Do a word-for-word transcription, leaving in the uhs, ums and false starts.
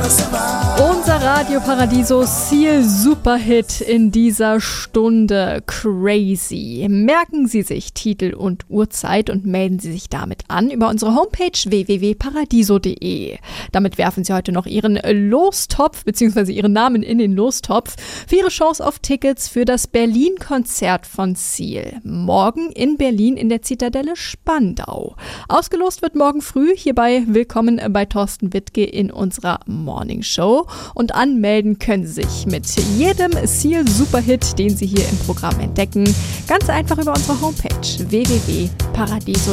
Unser Radio Paradiso Seal Superhit in dieser Stunde. Crazy. Merken Sie sich Titel und Uhrzeit und melden Sie sich damit an über unsere Homepage w w w punkt paradiso punkt d e. Damit werfen Sie heute noch Ihren Lostopf bzw. Ihren Namen in den Lostopf für Ihre Chance auf Tickets für das Berlin-Konzert von Seal. Morgen in Berlin in der Zitadelle Spandau. Ausgelost wird morgen früh. Hierbei willkommen bei Thorsten Wittke in unserer Morning Show. Und anmelden können Sie sich mit jedem Seal Superhit, den Sie hier im Programm entdecken, ganz einfach über unsere Homepage w w w punkt paradiso punkt d e.